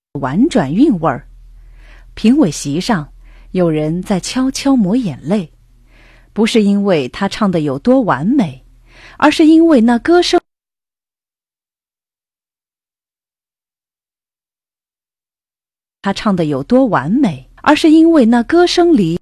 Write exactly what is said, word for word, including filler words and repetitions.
婉转韵味儿。评委席上，有人在悄悄抹眼泪，不是因为他唱得有多完美，而是因为那歌声他唱得有多完美，而是因为那歌声里